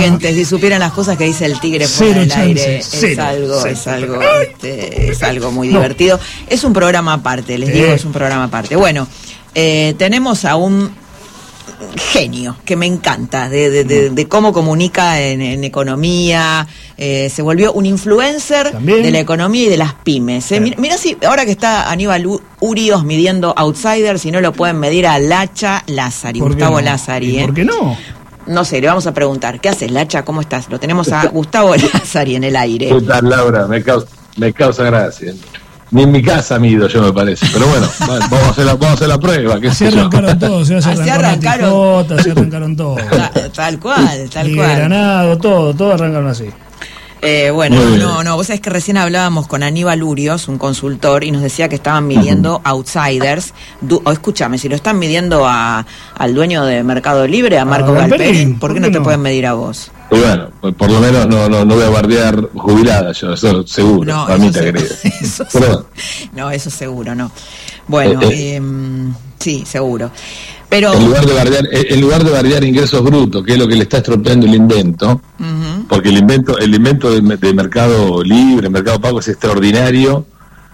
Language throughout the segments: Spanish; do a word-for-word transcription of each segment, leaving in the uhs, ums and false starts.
Gente, si supieran las cosas que dice el tigre fuera del aire, es cero, algo, cero. es algo, este, es algo muy no. divertido. Es un programa aparte, les digo, eh. es un programa aparte. Bueno, eh, tenemos a un genio que me encanta de, de, de, de cómo comunica en, en economía. Eh, se volvió un influencer ¿También? de la economía y de las pymes. ¿eh? Mira, mira si ahora que está Aníbal Urios midiendo outsiders, si no lo pueden medir a Lacha Lázari, Gustavo no? Lázari. ¿eh? ¿Por qué no? No sé, le vamos a preguntar. ¿Qué haces, Lacha? ¿Cómo estás? Lo tenemos a Gustavo Lázari en el aire. ¿Qué tal, Laura? Me causa, me causa gracia. Ni en mi casa mido yo, me parece. Pero bueno, vamos a hacer la, vamos a hacer la prueba. ¿Qué se arrancaron todos, se arrancaron, arrancaron todos, se arrancaron todos. Tal cual, tal y cual. Granado, todo, todo arrancaron así. Eh, bueno, no, no, vos sabés que recién hablábamos con Aníbal Urios, un consultor, y nos decía que estaban midiendo uh-huh. outsiders. Du- o escúchame, si lo están midiendo a, al dueño de Mercado Libre, a Marco ah, Galperín, ¿por qué no, no te pueden medir a vos? Y bueno, por lo menos no, no, no voy a bardear jubilada yo, eso seguro, no, mamita eso querida. Eso seguro. No, eso seguro, no. Bueno, eh, eh, eh, sí, seguro. Pero en lugar de bardear, en lugar de bardear ingresos brutos, que es lo que le está estropeando el invento, uh-huh. porque el invento, el invento de, de Mercado Libre, Mercado Pago es extraordinario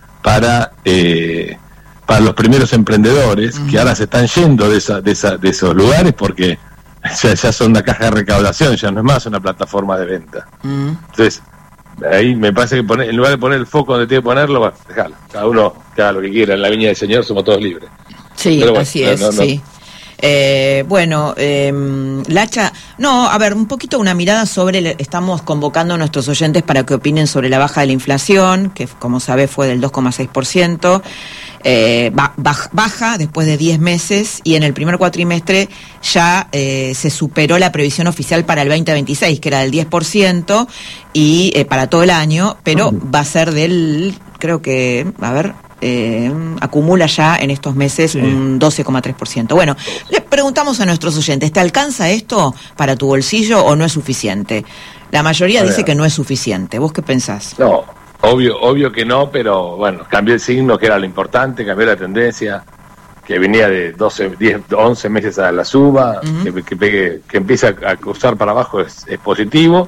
para eh, para los primeros emprendedores uh-huh. que ahora se están yendo de esa, de esa, de esos lugares porque ya, ya son una caja de recaudación, ya no es más una plataforma de venta. Uh-huh. Entonces ahí me parece que poner, en lugar de poner el foco donde tiene que ponerlo, bueno, déjalo, cada uno que haga lo que quiera, en la viña del Señor somos todos libres. Sí, bueno, así es, no, no, sí. No. Eh, bueno, eh, Lacha, no, a ver, un poquito una mirada sobre, el, estamos convocando a nuestros oyentes para que opinen sobre la baja de la inflación, que como sabés fue del dos coma seis por ciento, eh, ba, baja después de diez meses y en el primer cuatrimestre ya eh, se superó la previsión oficial para el veinte veintiséis, que era del diez por ciento y eh, para todo el año, pero va a ser del, creo que, a ver... Eh, acumula ya en estos meses sí. un doce coma tres por ciento. Bueno, le preguntamos a nuestros oyentes, ¿te alcanza esto para tu bolsillo o no es suficiente? La mayoría dice que no es suficiente. ¿Vos qué pensás? No, obvio, obvio que no, pero bueno, cambió el signo, que era lo importante, cambió la tendencia, que venía de doce, diez, once meses a la suba, uh-huh. que, que, que empieza a cruzar para abajo es, es positivo.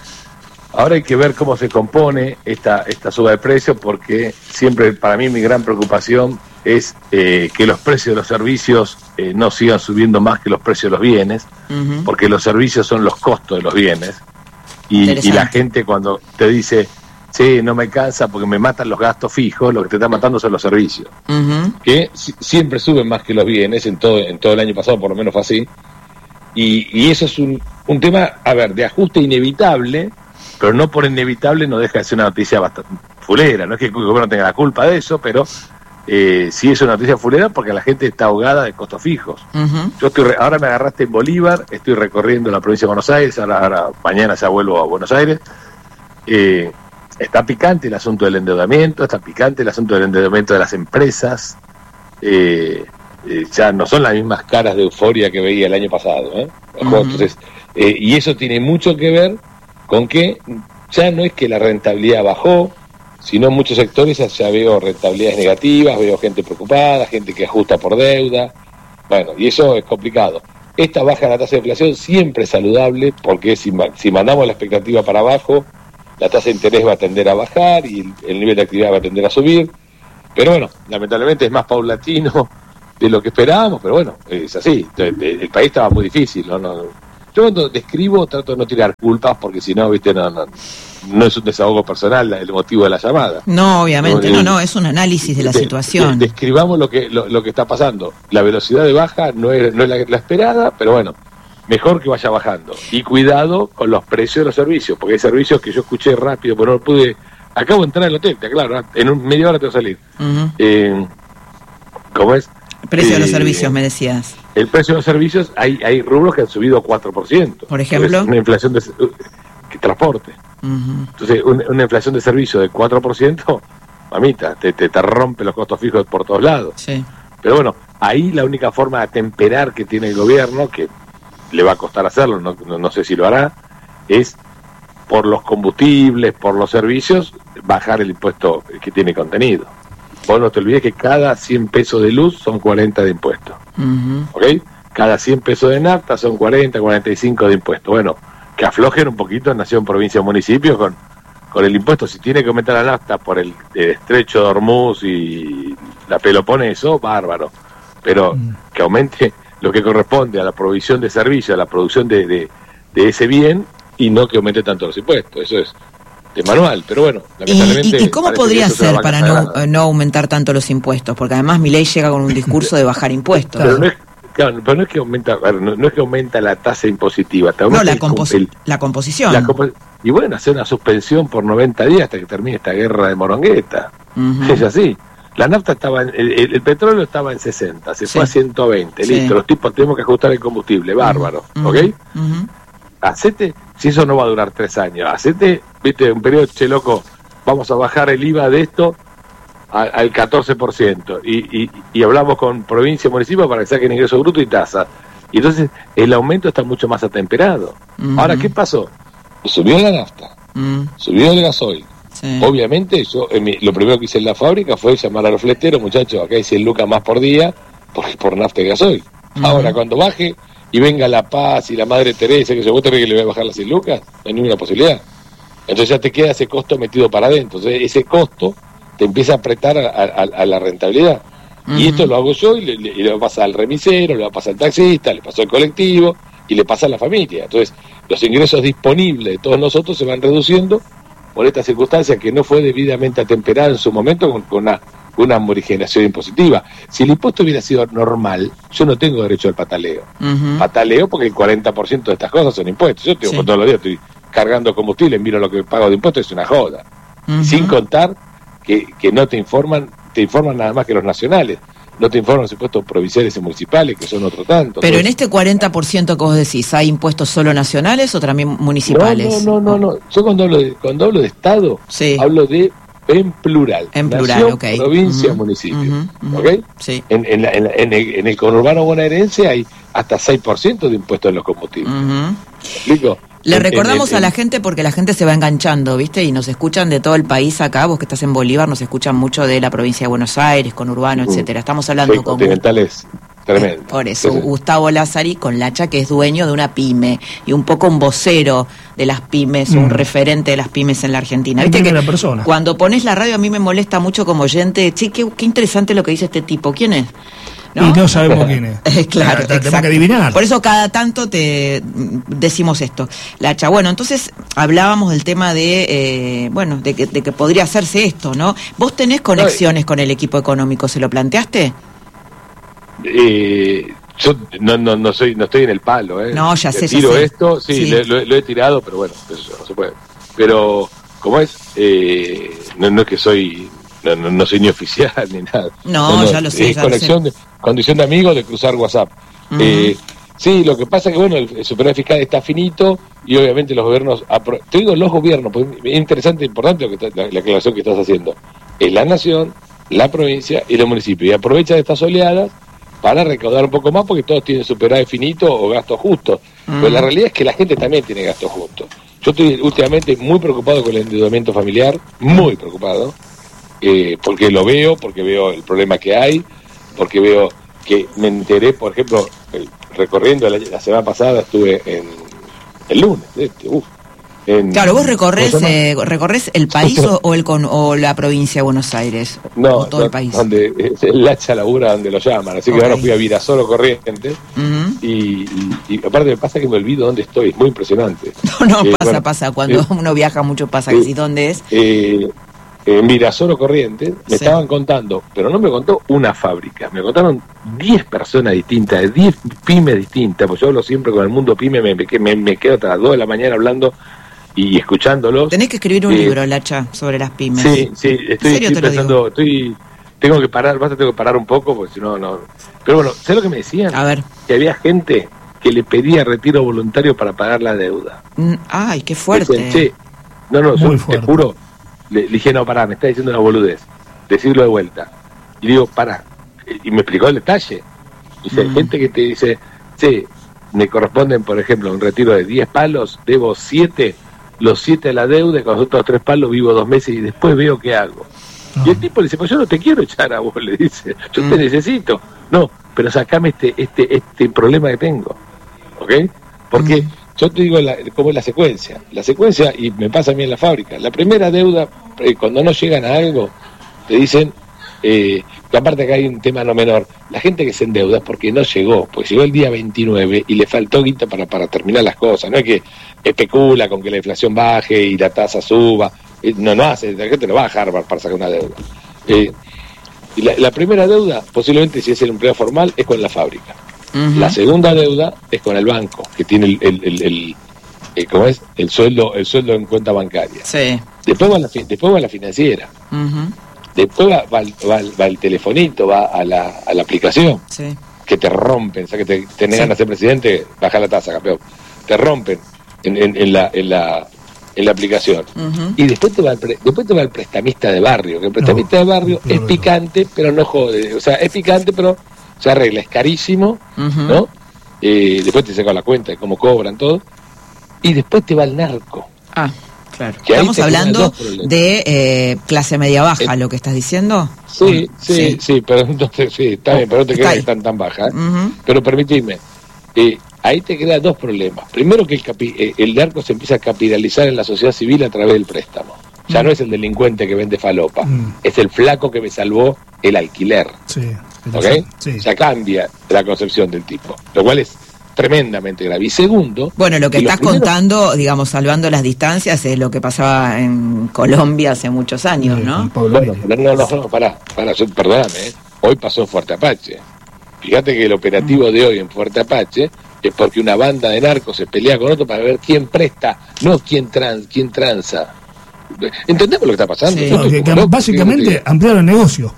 Ahora hay que ver cómo se compone esta esta suba de precios, porque siempre para mí mi gran preocupación es eh, que los precios de los servicios eh, no sigan subiendo más que los precios de los bienes, uh-huh. porque los servicios son los costos de los bienes, y, y la gente cuando te dice, sí, no me cansa porque me matan los gastos fijos, lo que te está matando son los servicios, uh-huh. que si, siempre suben más que los bienes, en todo en todo el año pasado por lo menos fue así, y, y eso es un, un tema, a ver, de ajuste inevitable, pero no por inevitable no deja de ser una noticia bastante fulera. No es que el gobierno tenga la culpa de eso, pero eh, sí es una noticia fulera porque la gente está ahogada de costos fijos. Uh-huh. Yo estoy re- ahora me agarraste en Bolívar, estoy recorriendo la provincia de Buenos Aires, ahora, ahora mañana ya vuelvo a Buenos Aires. Eh, está picante el asunto del endeudamiento, está picante el asunto del endeudamiento de las empresas. Eh, eh, ya no son las mismas caras de euforia que veía el año pasado. ¿eh? Uh-huh. Entonces, eh, y eso tiene mucho que ver con que ya no es que la rentabilidad bajó, sino en muchos sectores ya veo rentabilidades negativas, veo gente preocupada, gente que ajusta por deuda, bueno, y eso es complicado. Esta baja de la tasa de inflación siempre es saludable, porque si, si mandamos la expectativa para abajo, la tasa de interés va a tender a bajar y el, el nivel de actividad va a tender a subir, pero bueno, lamentablemente es más paulatino de lo que esperábamos, pero bueno, es así, el, el país estaba muy difícil, ¿no? no Yo cuando describo trato de no tirar culpas porque si no, viste, no, no, no es un desahogo personal el motivo de la llamada. No, obviamente, no, no, no es un análisis de la de, situación. De, describamos lo que lo, lo que está pasando. La velocidad de baja no es, no es la, la esperada, pero bueno, mejor que vaya bajando. Y cuidado con los precios de los servicios, porque hay servicios que yo escuché rápido, pero no pude... Acabo de entrar al hotel, te aclaro, en un media hora tengo que salir. Uh-huh. Eh, ¿Cómo es? El precio eh, de los servicios, me decías. El precio de los servicios, hay hay rubros que han subido cuatro por ciento. Por ejemplo. Entonces, una inflación de uh, transporte. Uh-huh. Entonces, un, una inflación de servicios de cuatro por ciento, mamita, te, te, te rompe los costos fijos por todos lados. Sí. Pero bueno, ahí la única forma de atemperar que tiene el gobierno, que le va a costar hacerlo, no, no, no sé si lo hará, es por los combustibles, por los servicios, bajar el impuesto que tiene contenido. Vos no te olvides que cada cien pesos de luz son cuarenta de impuestos. Uh-huh. ¿Ok? Cada cien pesos de nafta son cuarenta, cuarenta y cinco de impuestos. Bueno, que aflojen un poquito en nación, provincia o municipio con, con el impuesto. Si tiene que aumentar la nafta por el, el estrecho de Hormuz y la Peloponeso, bárbaro. Pero mm. que aumente lo que corresponde a la provisión de servicios, a la producción de, de, de ese bien, y no que aumente tanto los impuestos. Eso es de manual, pero bueno, lamentablemente... ¿Y, y, y cómo podría ser para no, no aumentar tanto los impuestos? Porque además Milei llega con un discurso de bajar impuestos. Pero no es, claro, pero no es que aumenta, no, no es que aumenta la tasa impositiva. No, la, compos el, la composición. La compo y bueno, hacer una suspensión por noventa días hasta que termine esta guerra de Morongueta. Uh-huh. Es así. La nafta estaba, en, el, el, el petróleo estaba en sesenta, se sí. fue a ciento veinte, sí. listo, los tipos tenemos que ajustar el combustible, bárbaro, uh-huh. ¿ok? Uh-huh. Hacete, si eso no va a durar tres años, hacete, viste, un periodo, che loco, vamos a bajar el I V A de esto a, al catorce por ciento y, y, y hablamos con provincia y municipio para que saquen ingreso bruto y tasa. Y entonces el aumento está mucho más atemperado. Uh-huh. Ahora, ¿qué pasó? Subió la nafta, uh-huh. subió el gasoil. Sí. Obviamente, yo mi, lo primero que hice en la fábrica fue llamar a los fleteros, muchachos, acá hay cien lucas más por día por, por nafta y gasoil. Uh-huh. Ahora, cuando baje y venga La Paz y la Madre Teresa, que se vos te que le voy a bajar las cien lucas, no hay ninguna posibilidad. Entonces ya te queda ese costo metido para adentro. Entonces ese costo te empieza a apretar a, a, a la rentabilidad. Uh-huh. Y esto lo hago yo y le, le, le va a pasar al remisero, le va a pasar al taxista, le pasó al colectivo y le pasa a la familia. Entonces los ingresos disponibles de todos nosotros se van reduciendo por esta circunstancia que no fue debidamente atemperada en su momento con, con una... una morigenación impositiva. Si el impuesto hubiera sido normal, yo no tengo derecho al pataleo. Uh-huh. Pataleo porque el cuarenta por ciento de estas cosas son impuestos. Yo tengo sí. todos los días, estoy cargando combustible, miro lo que pago de impuestos, es una joda. Uh-huh. Sin contar que, que no te informan, te informan nada más que los nacionales. No te informan los impuestos provinciales y municipales, que son otro tanto. Pero entonces, en este cuarenta por ciento que vos decís, ¿hay impuestos solo nacionales o también municipales? No, no, no, no. no. Yo cuando hablo de, cuando hablo de Estado, sí. hablo de en plural, en plural, nación, okay. provincia, uh-huh. municipio, uh-huh. Uh-huh. ¿ok? Sí. En, en, la, en, la, en, el, en el conurbano bonaerense hay hasta seis por ciento de impuestos en los combustibles. Uh-huh. ¿Explico? Le en, recordamos en, en, a la gente porque la gente se va enganchando, ¿viste? Y nos escuchan de todo el país acá, vos que estás en Bolívar, nos escuchan mucho de la provincia de Buenos Aires, conurbano, uh-huh. etcétera. Estamos hablando sí, con... continentales. Tremendo. Por eso, sí, sí. Gustavo Lázari con Lacha, que es dueño de una pyme y un poco un vocero de las pymes, mm. un referente de las pymes en la Argentina. ¿Viste que la persona. Cuando pones la radio a mí me molesta mucho como oyente, che, qué, qué interesante lo que dice este tipo, ¿quién es? ¿No? Y no sabemos quién es. Claro, tenemos que adivinar. Por eso cada tanto te decimos esto. Lacha, bueno, entonces hablábamos del tema de, eh, bueno, de que, de que podría hacerse esto, ¿no? ¿Vos tenés conexiones con el equipo económico? ¿Se lo planteaste? Eh, yo no, no, no soy no estoy en el palo, ¿eh? No, ya sé, tiro ya sé. esto, sí, sí. Lo, lo, lo he tirado, pero bueno, eso no se puede. Pero, ¿cómo es? Eh, no, no es que soy, no, no, no soy ni oficial ni nada. No, no, no ya lo sé. Es ya conexión, lo sé. De, condición de amigos de cruzar WhatsApp. Uh-huh. eh, sí, lo que pasa es que, bueno, el, el superávit fiscal está finito y obviamente los gobiernos, apro- te digo los gobiernos, porque es interesante, importante lo que está, la, la aclaración que estás haciendo. Es la nación, la provincia y los municipios. Y aprovecha de estas oleadas para recaudar un poco más porque todos tienen superávit finito o gastos justos. Mm. Pero la realidad es que la gente también tiene gastos justos. Yo estoy últimamente muy preocupado con el endeudamiento familiar, muy preocupado, eh, porque lo veo, porque veo el problema que hay, porque veo que me enteré, por ejemplo, el, recorriendo la, la semana pasada estuve en el lunes, este, uf, En, claro, vos recorres eh, recorres el país o, o el con, o la provincia de Buenos Aires. No, o todo no, el país. Donde el Lacha labura donde lo llaman, así que okay. ahora fui a Virasoro Corrientes uh-huh. y, y, y aparte me pasa que me olvido dónde estoy, es muy impresionante. No, no, eh, pasa, bueno, pasa, cuando eh, uno viaja mucho pasa que eh, sí, ¿dónde es? Eh, en Virasoro Corrientes me sí. estaban contando, pero no me contó una fábrica, me contaron diez personas distintas, de diez pymes distintas, pues yo hablo siempre con el mundo pyme, me, me, me quedo hasta las dos de la mañana hablando y escuchándolos. Tenés que escribir un eh, libro, Lacha, sobre las pymes. Sí, sí, estoy, estoy pensando, estoy, tengo que parar, basta, tengo que parar un poco, porque si no, no. Pero bueno, ¿sabes lo que me decían? A ver. Que había gente que le pedía retiro voluntario para pagar la deuda. Mm, ay, qué fuerte. Decían, che, no, no, yo, te juro, le, le dije, no, pará, me está diciendo una boludez, decirlo de vuelta. Y digo, pará, y me explicó el detalle. Dice, mm. gente que te dice, che, me corresponden, por ejemplo, un retiro de diez palos, debo siete, los siete a la deuda, con los otros tres palos vivo dos meses y después veo qué hago. No. Y el tipo le dice, pues yo no te quiero echar a vos, le dice, yo mm. te necesito. No, pero sacame este este este problema que tengo, ¿ok? Porque mm. yo te digo la, cómo es la secuencia. La secuencia, y me pasa a mí en la fábrica, la primera deuda, eh, cuando no llegan a algo, te dicen, eh, que aparte acá hay un tema no menor, la gente que se endeuda es porque no llegó, porque llegó el día veintinueve y le faltó guita para, para terminar las cosas, no es que especula con que la inflación baje y la tasa suba, eh, no, no hace, la gente no va a Harvard para sacar una deuda. Eh, y la, la primera deuda, posiblemente si es el empleo formal, es con la fábrica. Uh-huh. La segunda deuda es con el banco, que tiene el, el, el, el, el ¿cómo es? El sueldo, el sueldo en cuenta bancaria. Sí. Después va la, después va la financiera. Uh-huh. Después va, va, va, va el telefonito, va a la, a la aplicación. Sí. Que te rompen, o sea, que te, te negan sí. a ser presidente, baja la tasa, campeón. Te rompen en, en, en la... En la en la aplicación. Uh-huh. Y después te va el pre, después te va el prestamista de barrio, que el prestamista no, de barrio no, es no, picante, pero no jode, o sea, es picante, pero se arregla, es carísimo, uh-huh. ¿no? Eh, después te saca la cuenta de cómo cobran todo, y después te va el narco. Ah, claro. Que estamos hablando de eh, clase media baja, lo que estás diciendo. Sí, sí, sí, sí, pero entonces sí, está bien, pero no te creas que están tan bajas. Uh-huh. Pero permitime, eh, ahí te quedan dos problemas. Primero que el, capi, eh, el narco se empieza a capitalizar en la sociedad civil a través del préstamo. Ya mm. no es el delincuente que vende falopa, mm. es el flaco que me salvó el alquiler. Sí, ¿ok? Sí. Ya cambia la concepción del tipo, lo cual es tremendamente grave. Y segundo... Bueno, lo que estás primeros... contando, digamos, salvando las distancias, es lo que pasaba en Colombia hace muchos años, sí, ¿no? Bueno, no, no, no, no, pará, pará, perdóname, ¿eh? Hoy pasó en Fuerte Apache. Fíjate que el operativo mm. de hoy en Fuerte Apache es porque una banda de narcos se pelea con otro para ver quién presta, no quién trans, quién tranza. ¿Entendemos lo que está pasando? Sí. No, que, que básicamente que... ampliaron el negocio.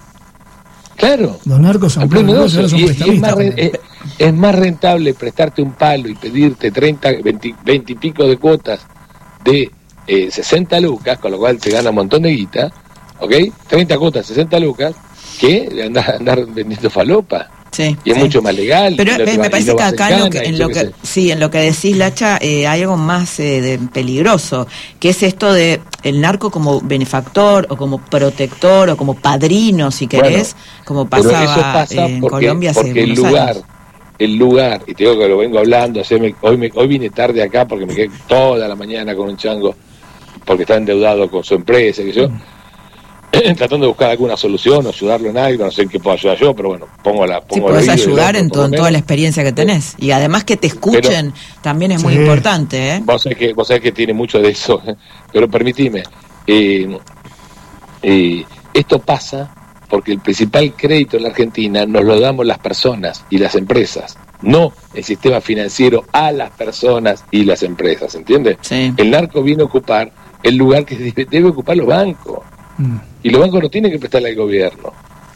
Claro. Los narcos ampliaron el negocio, negocio y, son y es, más re, es, es más rentable prestarte un palo y pedirte treinta, veinte, veinte y pico de cuotas de eh, sesenta lucas, con lo cual te gana un montón de guita, ¿ok? treinta cuotas, sesenta lucas, que andar, andar vendiendo falopa. Sí, y es sí. mucho más legal. Pero me, me parece que acá en lo que, en lo que sí, en lo que decís, Lacha, eh, hay algo más eh, de peligroso, que es esto de el narco como benefactor o como protector o como padrino, si querés, bueno, como pasaba pasa en porque, Colombia hace porque el lugar, años. el lugar, y te digo que lo vengo hablando, o sea, me, hoy, me, hoy vine tarde acá porque me quedé toda la mañana con un chango porque está endeudado con su empresa, que yo. Mm. tratando de buscar alguna solución o ayudarlo en algo, no sé en qué puedo ayudar yo, pero bueno, pongo la pongo sí, podés ayudar en, todo, en toda la experiencia que tenés, y además que te escuchen pero, también es sí. muy importante, ¿eh? Vos sabés que, vos sabés que tiene mucho de eso, pero permitime, eh, eh, esto pasa porque el principal crédito en la Argentina nos lo damos las personas y las empresas, no el sistema financiero a las personas y las empresas, ¿entiendes? Sí. El narco viene a ocupar el lugar que debe, debe ocupar los bancos. Mm. Y los bancos no tienen que prestarle al gobierno.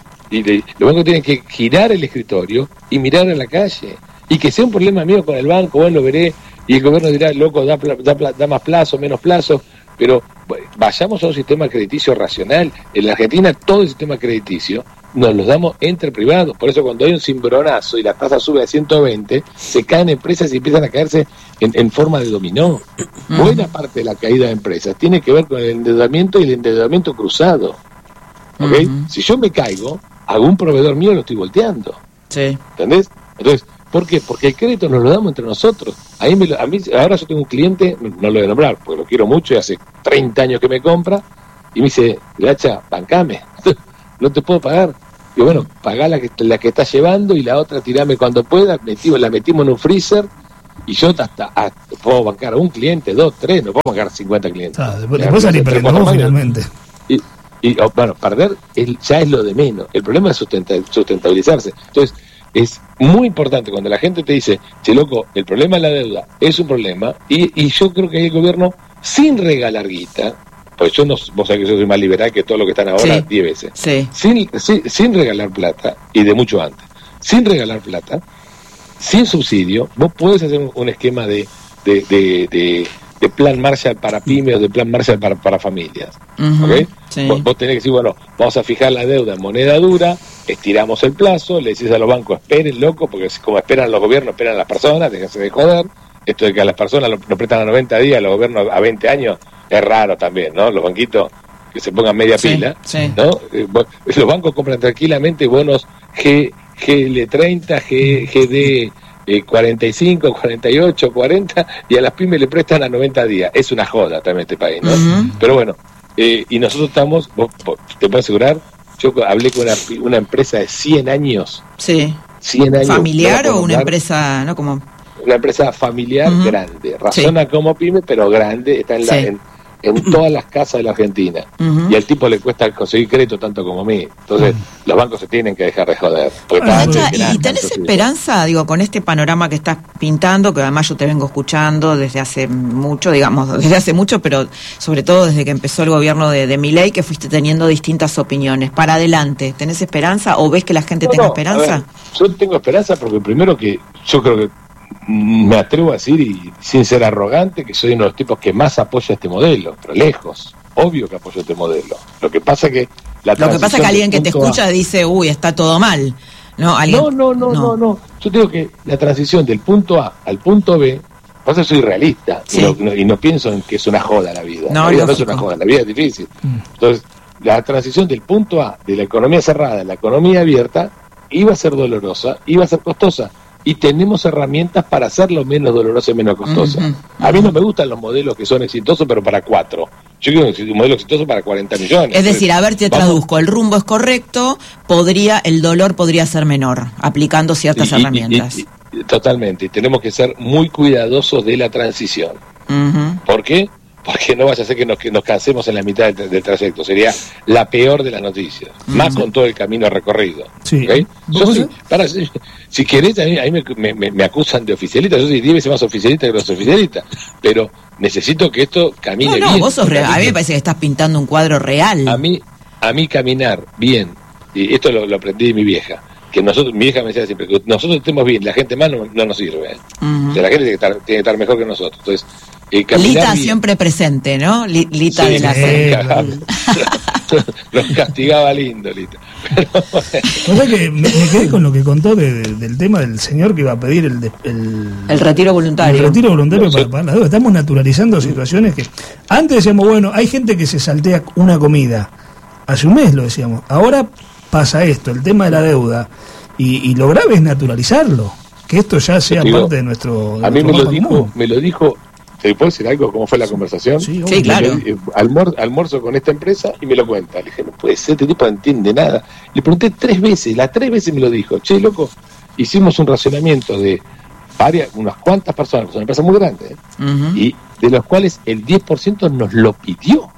Y de, los bancos tienen que girar el escritorio y mirar a la calle. Y que sea un problema mío con el banco, bueno, lo veré. Y el gobierno dirá, loco, da, da, da más plazo, menos plazo. Pero bueno, vayamos a un sistema crediticio racional. En la Argentina todo el sistema crediticio nos los damos entre privados. Por eso cuando hay un cimbronazo y la tasa sube a ciento veinte, se caen empresas y empiezan a caerse en, en forma de dominó. Uh-huh. Buena parte de la caída de empresas tiene que ver con el endeudamiento y el endeudamiento cruzado. ¿Okay? Uh-huh. Si yo me caigo, algún proveedor mío lo estoy volteando. Sí. ¿Entendés? Entonces, ¿por qué? Porque el crédito nos lo damos entre nosotros. A mí, me lo, a mí ahora yo tengo un cliente, no lo voy a nombrar, porque lo quiero mucho y hace treinta años que me compra, y me dice, Lacha, bancame, no te puedo pagar. Y bueno, pagá la que, la que estás llevando y la otra tirame cuando puedas, metimos, la metimos en un freezer, y yo hasta, hasta puedo bancar a un cliente, dos, tres, no puedo bancar cincuenta clientes. Ah, después después salí perdiendo vos finalmente. Y, y oh, bueno, perder el, ya es lo de menos. El problema es sustenta, sustentabilizarse. Entonces, es muy importante cuando la gente te dice, che loco, el problema de la deuda es un problema, y, y yo creo que el gobierno, sin regalar guita, pues yo no, vos sabés que yo soy más liberal que todo lo que están ahora diez sí, veces, sí. Sin, sin, sin regalar plata, y de mucho antes, sin regalar plata, sin subsidio, vos podés hacer un, un esquema de, de, de, de, de plan Marshall para pymes o de plan Marshall para, para familias. Uh-huh, ¿okay? Sí. Vos, vos tenés que decir, bueno, vamos a fijar la deuda en moneda dura, estiramos el plazo, le decís a los bancos, esperen, loco, porque como esperan los gobiernos, esperan a las personas, déjense de joder. Esto de que a las personas lo, lo prestan a noventa días, los gobiernos a veinte años, es raro también, ¿no? Los banquitos que se pongan media sí, pila, sí. ¿no? Eh, los bancos compran tranquilamente bonos G, G L treinta, G, G D eh, cuarenta y cinco, cuarenta y ocho, cuarenta, y a las pymes le prestan a noventa días. Es una joda también este país, ¿no? Uh-huh. Pero bueno, eh, y nosotros estamos, vos, te puedo asegurar, yo hablé con una, una empresa de cien años. Sí. cien años. ¿Familiar o una empresa, no como...? Una empresa familiar uh-huh. grande, razona sí. como pyme, pero grande, está en la... Sí. En, en todas las casas de la Argentina. Uh-huh. Y al tipo le cuesta conseguir crédito tanto como a mí. Entonces, uh-huh. los bancos se tienen que dejar de joder. Bueno, Nacha, ¿y tenés esperanza, digo, con este panorama que estás pintando, que además yo te vengo escuchando desde hace mucho, digamos, desde hace mucho, pero sobre todo desde que empezó el gobierno de, de Milei, que fuiste teniendo distintas opinores. Para adelante, ¿tenés esperanza o ves que la gente no, tenga no, esperanza? A ver, yo tengo esperanza porque primero que yo creo que me atrevo a decir, y sin ser arrogante, que soy uno de los tipos que más apoya este modelo, pero lejos, obvio que apoyo este modelo. Lo que pasa que la Lo que pasa es que alguien que te escucha a... dice, uy, está todo mal. No, ¿alguien? no, no, no, no, no, no. Yo digo que la transición del punto A al punto B, pasa que soy realista, sí. y, no, no, y no pienso en que es una joda la vida. No, la vida no es una joda, la vida es difícil. Mm. Entonces, la transición del punto A, de la economía cerrada a la economía abierta, iba a ser dolorosa, iba a ser costosa. Y tenemos herramientas para hacerlo menos dolorosa y menos costosa. Uh-huh. A mí no me gustan los modelos que son exitosos, pero para cuatro. Yo quiero un modelo exitoso para cuarenta millones. Es decir, a ver, te vamos. traduzco. El rumbo es correcto, podría, el dolor podría ser menor, aplicando ciertas y, herramientas. Y, y, y, totalmente. Y tenemos que ser muy cuidadosos de la transición. Uh-huh. ¿Por qué? Porque no vaya a ser que nos, que nos cansemos en la mitad del, del trayecto. Sería la peor de las noticias. Uh-huh. Más con todo el camino recorrido. Sí. ¿Okay? Yo sí, para, si, si querés, a mí, a mí me, me, me acusan de oficialista. Yo soy diez veces más oficialista que los oficialistas. Pero necesito que esto camine no, no, bien. Vos sos real. A mí me parece que estás pintando un cuadro real. A mí, a mí caminar bien, y esto lo, lo aprendí de mi vieja, que nosotros, mi vieja me decía siempre, que nosotros estemos bien, la gente más no, no nos sirve. ¿eh? Uh-huh. O sea, la gente tiene que, estar, tiene que estar mejor que nosotros. Entonces, Eh, Lita bien. Siempre presente, ¿no? Lita sí, de la sí, Los castigaba lindo, Lita. Pero, o sea que me, me quedé con lo que contó de, de, del tema del señor que iba a pedir el, de, el, el retiro voluntario. El retiro voluntario no, para sí. pagar la deuda. Estamos naturalizando situaciones que antes decíamos, bueno, hay gente que se saltea una comida. Hace un mes lo decíamos. Ahora pasa esto, el tema de la deuda. Y, y lo grave es naturalizarlo. Que esto ya sea digo, parte de nuestro... De a mí nuestro me lo, dijo, me lo dijo, ¿te puedo decir algo? ¿Cómo fue la conversación? Sí, sí claro. Me, almor, almuerzo con esta empresa y me lo cuenta. Le dije, no puede ser, este tipo no entiende nada. Le pregunté tres veces, las tres veces me lo dijo. Che, loco, hicimos un racionamiento de varias, unas cuantas personas, es una empresa muy grande, ¿eh? Uh-huh. Y de los cuales el diez por ciento nos lo pidió.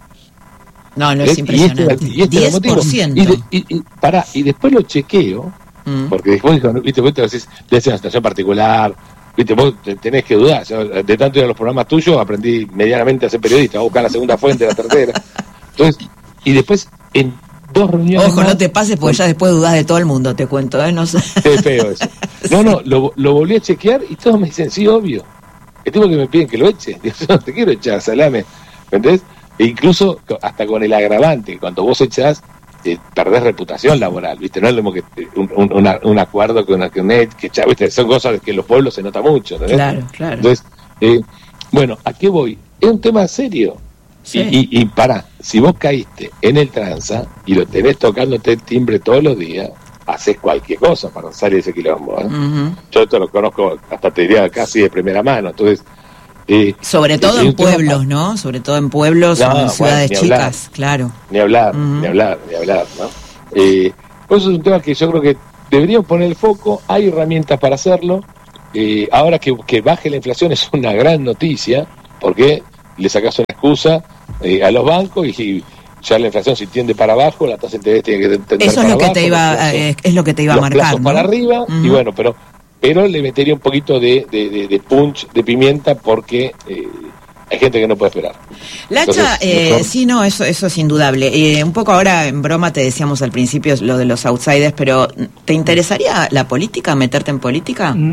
No, no es ¿Eh? impresionante. Y este, y este diez por ciento. Y, de, y, y, pará, y después lo chequeo, mm. porque después, viste, vos te decís, de esa situación particular, viste, vos tenés que dudar. De tanto ir a los programas tuyos, aprendí medianamente a ser periodista, a buscar la segunda fuente, la tercera. Entonces, y después, en dos reuniones. Ojo, más, no te pases, porque ya después dudás de todo el mundo, te cuento, ¿eh? No sé. Es feo eso. No, no, lo, lo volví a chequear y todos me dicen, sí, obvio. El tipo que me piden que lo eche. Digo, no te quiero echar, salame. ¿Me entendés? E incluso hasta con el agravante, cuando vos echás, eh, perdés reputación laboral, ¿viste? No es lo mismo que un, un, una, un acuerdo que una que, una, que ¿viste? Son cosas que en los pueblos se nota mucho, ¿no? Claro, claro. Entonces, eh, bueno, ¿a qué voy? Es un tema serio. Sí. Y, y, y pará, si vos caíste en el tranza y lo tenés tocándote el timbre todos los días, haces cualquier cosa para salir de ese quilombo, ¿eh? Uh-huh. Yo esto lo conozco, hasta te diría casi de primera mano, entonces... Eh, Sobre todo eh, en pueblos, ¿no? Sobre todo en pueblos, no, en ciudades bueno, chicas, hablar, claro. Ni hablar, uh-huh. ni hablar, ni hablar, ¿no? Eh, por eso es un tema que yo creo que deberíamos poner el foco, hay herramientas para hacerlo. Eh, ahora que, que baje la inflación es una gran noticia, porque le sacas una excusa eh, a los bancos y, y ya la inflación si tiende para abajo, la tasa de interés tiene que tender eso para es lo abajo, que te iba, plazos, eh, es lo que te iba a marcar, los plazos, ¿no? Para arriba, uh-huh. y bueno, pero... pero le metería un poquito de, de, de, de punch, de pimienta, porque eh, hay gente que no puede esperar. Lacha, eh, sí, no, eso eso es indudable. Eh, un poco ahora, en broma, te decíamos al principio lo de los outsiders, pero ¿te interesaría la política, meterte en política? Mm.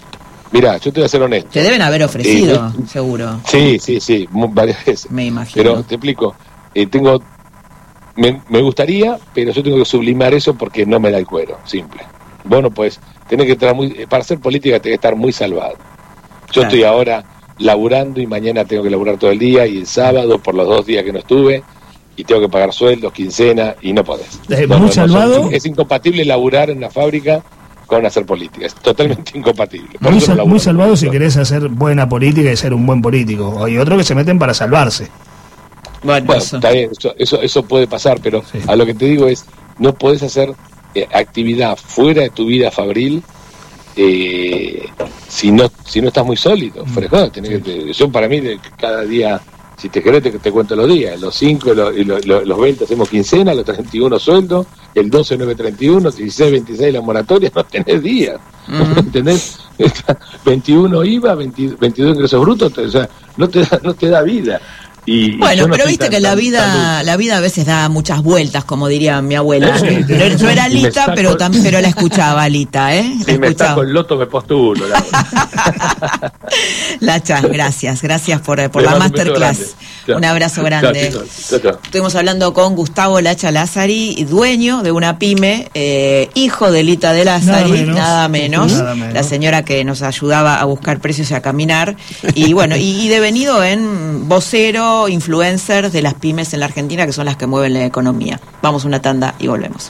Mirá, yo te voy a ser honesto. Te deben haber ofrecido, eh, seguro. Sí, sí, sí, varias veces. Me imagino. Pero te explico, eh, tengo... Me, me gustaría, pero yo tengo que sublimar eso porque no me da el cuero, simple. Bueno, pues... Tenés que estar muy, para hacer política tenés que estar muy salvado. Yo claro. estoy ahora laburando y mañana tengo que laburar todo el día y el sábado por los dos días que no estuve y tengo que pagar sueldos, quincena y no podés. ¿Es no, muy no, salvado? No, es incompatible laburar en una fábrica con hacer política. Es totalmente incompatible. Muy, sal, muy salvado si querés hacer buena política y ser un buen político. Hay otros que se meten para salvarse. Bueno, bueno eso. Está bien, eso, eso, eso puede pasar, pero sí. A lo que te digo es, no podés hacer eh, actividad fuera de tu vida fabril eh, si no si no estás muy sólido. Mm. Fresco, tenés sí. que, yo para mí de cada día, si te querés te, te cuento los días, los cinco y los, y los, los veinte hacemos quincena, los treinta y uno sueldos, el doce, nueve, treinta y uno, dieciséis, veintiséis la moratoria, no tenés días, mm. ¿entendés? veintiuno I V A, veinte, veintidós ingresos brutos, o sea, no te da, no te da vida. Y, bueno, y no pero viste tan, que la tan, vida tan la vida a veces da muchas vueltas, como diría mi abuela. Sí, yo, yo era Lita, saco, pero también pero la escuchaba Lita, ¿eh? La si me saco el loto me postulo. La Lacha, gracias, gracias por, por la masterclass. Un, un abrazo grande. Chao, chao, chao. Estuvimos hablando con Gustavo Lacha Lázari, dueño de una pyme, eh, hijo de Lita de Lázari, nada menos, nada, menos, nada menos, la señora que nos ayudaba a buscar precios y a caminar, y bueno, y, y devenido en vocero, influencers de las pymes en la Argentina, que son las que mueven la economía. Vamos a una tanda y volvemos.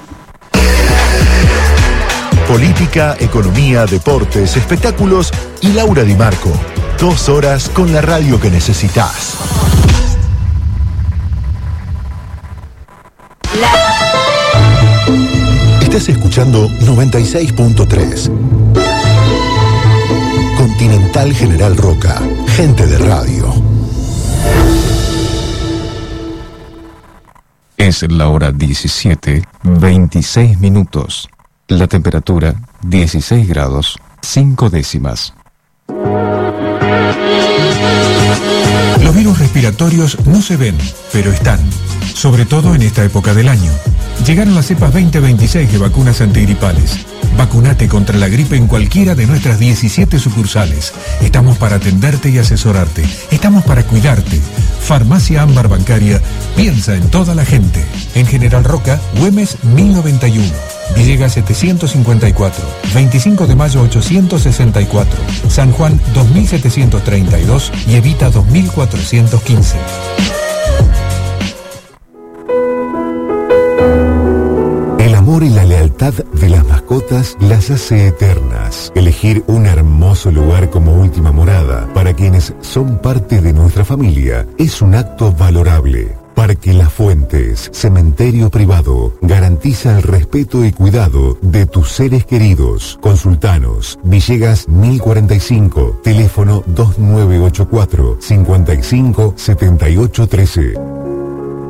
Política, economía, deportes, espectáculos y Laura Di Marco. Dos horas con la radio que necesitas. Estás escuchando noventa y seis punto tres. Continental General Roca. Gente de radio. Es la hora diecisiete, veintiséis minutos. La temperatura, dieciséis grados, cinco décimas. Los virus respiratorios no se ven, pero están. Sobre todo en esta época del año. Llegaron las cepas veinte veintiséis de vacunas antigripales. Vacunate contra la gripe en cualquiera de nuestras diecisiete sucursales. Estamos para atenderte y asesorarte. Estamos para cuidarte. Farmacia Ámbar Bancaria piensa en toda la gente. En General Roca, Güemes mil noventa y uno. Villegas setecientos cincuenta y cuatro. veinticinco de mayo ochocientos sesenta y cuatro. San Juan dos mil setecientos treinta y dos y Evita dos mil cuatrocientos quince. El amor y la lealtad de las mascotas las hace eternas. Elegir un hermoso lugar como última morada para quienes son parte de nuestra familia es un acto valorable. Parque Las Fuentes, cementerio privado, garantiza el respeto y cuidado de tus seres queridos. Consultanos, Villegas mil cuarenta y cinco, teléfono dos nueve ocho cuatro, cinco cinco siete ocho uno tres.